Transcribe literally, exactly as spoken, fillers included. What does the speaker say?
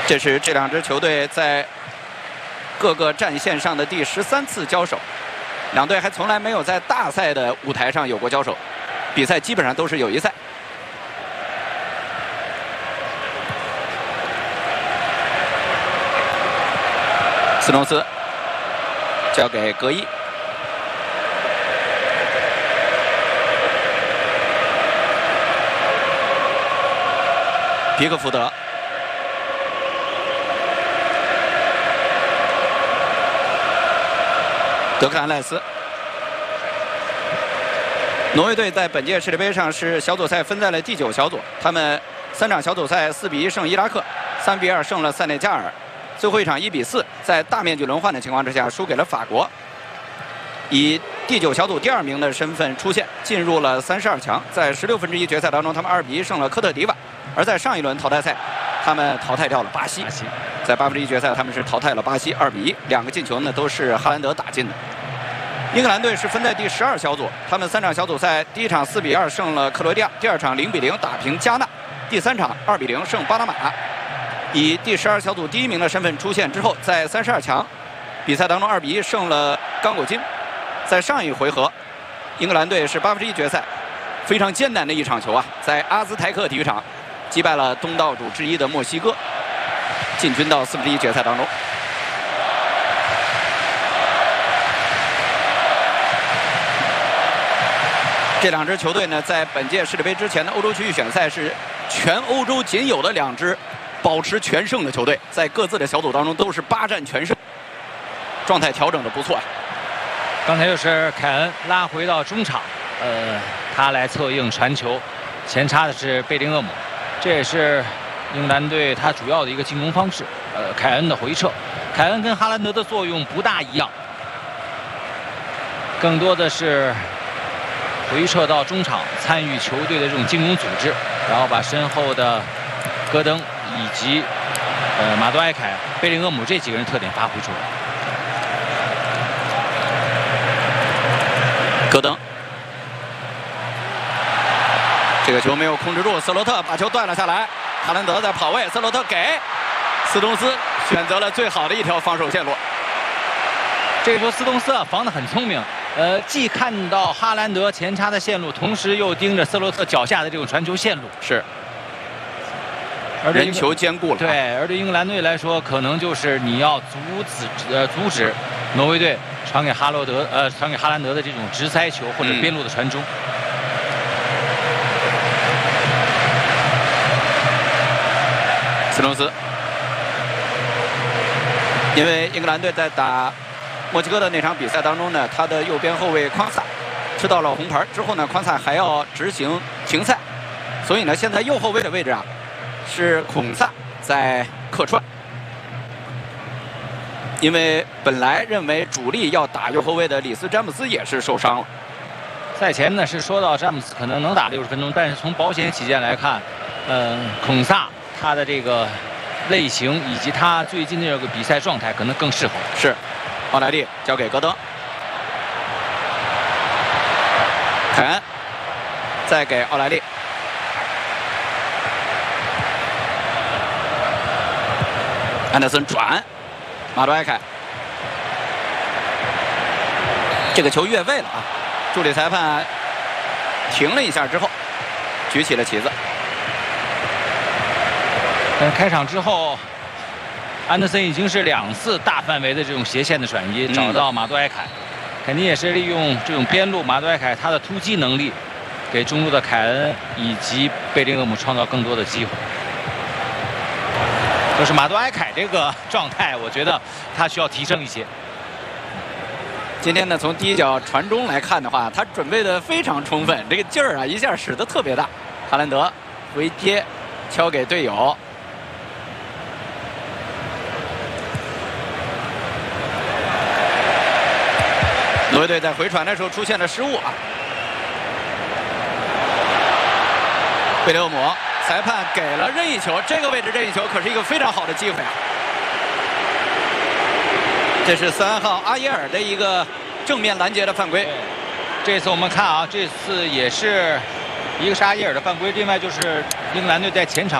这是这两支球队在各个战线上的第十三次交手，两队还从来没有在大赛的舞台上有过交手，比赛基本上都是友谊赛。斯通斯交给格伊，皮克福德。 德克兰赖斯，挪威队在本届世界杯上是小组赛分在了第九小组，他们三场小组赛四比一胜伊拉克，三比二胜了塞内加尔，最后一场一比四，在大面积轮换的情况之下输给了法国，以第九小组第二名的身份出现，进入了三十二强。在十六分之一决赛当中，他们二比一胜了科特迪瓦，而在上一轮淘汰赛，他们淘汰掉了巴西。巴西在八分之一决赛，他们是淘汰了巴西二比一，两个进球呢都是哈兰德打进的。 英格兰队是分在第十二小组，他们三场小组赛，第一场四比二胜了克罗地亚，第二场零比零打平加纳，第三场二比零胜巴拿马，以第十二小组第一名的身份出现之后，在三十二强比赛当中二比一胜了刚果金。在上一回合，英格兰队是八分之一决赛，非常艰难的一场球啊，在阿兹台克体育场击败了东道主之一的墨西哥，进军到四分之一决赛当中。 这两支球队呢，在本届世界杯之前的欧洲区预选赛是全欧洲仅有的两支保持全胜的球队，在各自的小组当中都是八战全胜，状态调整的不错。 刚才又是凯恩拉回到中场，呃，他来策应传球，前插的是贝林厄姆，这也是英格兰队他主要的一个进攻方式。呃，凯恩的回撤，凯恩跟哈兰德的作用不大一样，更多的是。 回撤到中场，参与球队的这种进攻组织，然后把身后的戈登以及呃马多埃凯、贝林厄姆这几个人特点发挥出来。 戈登，这个球没有控制住，斯洛特把球断了下来，哈兰德在跑位，斯洛特给斯通斯选择了最好的一条防守线路。 这个球斯通斯啊防得很聪明。 呃，既看到哈兰德前插的线路，同时又盯着斯洛特脚下的这种传球线路， 是， 而人球兼顾了。 对，而对英格兰队来说，可能就是你要阻止呃阻止挪威队传给哈罗德呃传给哈兰德的这种直塞球或者边路的传中。 嗯、斯通斯，因为英格兰队在打。 墨西哥的那场比赛当中呢，他的右边后卫夸萨吃到了红牌之后呢，夸萨还要执行停赛，所以呢，现在右后卫的位置啊是孔萨在客串，因为本来认为主力要打右后卫的里斯詹姆斯也是受伤了。 赛前呢是说到詹姆斯可能能打六十分钟，但是从保险起见来看，嗯、呃，孔萨他的这个类型以及他最近的这个比赛状态可能更适合。 是。 奥莱利交给戈登，凯恩再给奥莱利，安德森转，马多埃凯，这个球越位了啊！助理裁判停了一下之后，举起了旗子。 但开场之后。 安德森已经是两次大范围的这种斜线的转移，找到马多埃凯，肯定也是利用这种边路马多埃凯他的突击能力，给中路的凯恩以及贝林厄姆创造更多的机会。就是马多埃凯这个状态，我觉得他需要提升一些。 今天呢，从第一脚传中来看的话，他准备的非常充分，这个劲儿啊一下使得特别大。哈兰德回接，敲给队友。 挪威队在回传的时候出现了失误啊！贝林厄姆，裁判给了任意球，这个位置任意球可是一个非常好的机会啊！这是三号阿耶尔的一个正面拦截的犯规。 这次我们看啊，这次也是一个是阿耶尔的犯规，另外就是英格兰队在前场。